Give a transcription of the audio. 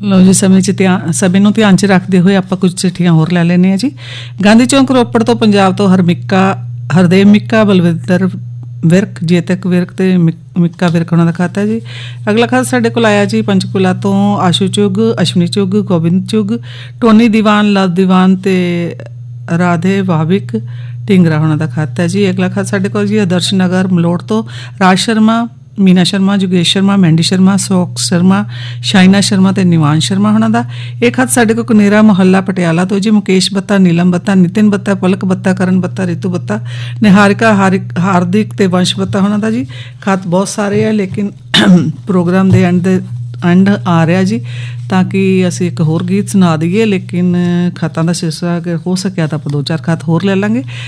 ਲਓ ਜੀ, ਸਮੇਂ ਨੂੰ ਧਿਆਨ 'ਚ ਰੱਖਦੇ ਹੋਏ ਆਪਾਂ ਕੁਝ ਚਿੱਠੀਆਂ ਹੋਰ ਲੈ ਲੈਂਦੇ ਹਾਂ ਜੀ। ਗਾਂਧੀ ਚੌਂਕ ਰੋਪੜ ਤੋਂ ਪੰਜਾਬ ਤੋਂ ਹਰਦੇਵ ਮਿੱਕਾ, ਬਲਵਿੰਦਰ ਵਿਰਕ, ਜੇਤਕ ਵਿਰਕ ਤੇ ਮਿੱਕਾ ਵਿਰਕ ਉਹਨਾਂ ਦਾ ਖਾਤਾ ਹੈ ਜੀ। ਅਗਲਾ ਖਾਤਾ ਸਾਡੇ ਕੋਲ ਆਇਆ ਜੀ ਪੰਚਕੂਲਾ ਤੋਂ ਆਸ਼ੂ ਚੁੱਗ, ਅਸ਼ਵਨੀ ਚੁੱਗ, ਗੋਬਿੰਦ ਚੁੱਗ, ਟੋਨੀ ਦੀਵਾਨ, ਲਵ ਦੀਵਾਨ ਤੇ ਰਾਧੇ ਭਾਵਿਕ ਢਿੰਗਰਾ ਉਹਨਾਂ ਦਾ ਖਾਤਾ ਹੈ ਜੀ। ਅਗਲਾ ਖਾਤਾ ਸਾਡੇ ਕੋਲ ਜੀ ਆਦਰਸ਼ ਨਗਰ ਮਲੋਟ ਤੋਂ ਰਾਜ ਸ਼ਰਮਾ, ਮੀਨਾ ਸ਼ਰਮਾ, ਜੋਗੇਸ਼ ਸ਼ਰਮਾ, ਮੈਂਡੀ ਸ਼ਰਮਾ, ਸੋਕ ਸ਼ਰਮਾ, ਸ਼ਾਇਨਾ ਸ਼ਰਮਾ ਤੇ ਨਿਵਾਨ ਸ਼ਰਮਾ ਉਹਨਾਂ ਦਾ। ਇਹ ਖਤ ਸਾਡੇ ਕੋਲ ਕਨੇਰਾ ਮੁਹੱਲਾ ਪਟਿਆਲਾ ਤੋਂ ਜੀ ਮੁਕੇਸ਼ ਬੱਤਾ, ਨੀਲਮ ਬੱਤਾ, ਨਿਤਿਨ ਬੱਤਾ, ਪਲਕ ਬੱਤਾ, ਕਰਨ ਬੱਤਾ, ਰਿਤੂ ਬੱਤਾ, ਨਿਹਾਰਿਕਾ, ਹਾਰਦਿਕ ਤੇ ਵੰਸ਼ ਬੱਤਾ ਉਹਨਾਂ ਦਾ ਜੀ। ਖਤ ਬਹੁਤ ਸਾਰੇ ਆ ਲੇਕਿਨ ਪ੍ਰੋਗਰਾਮ ਦੇ ਐਂਡ ਆ ਰਿਹਾ ਜੀ, ਤਾਂ ਕਿ ਅਸੀਂ ਇੱਕ ਹੋਰ ਗੀਤ ਸੁਣਾ ਦਈਏ। ਲੇਕਿਨ ਖਤਾਂ ਦਾ ਸਿਲਸਿਲਾ ਅਗਰ ਹੋ ਸਕਿਆ ਤਾਂ ਆਪਾਂ 2-4 ਖਤ ਹੋਰ ਲੈ ਲਾਂਗੇ।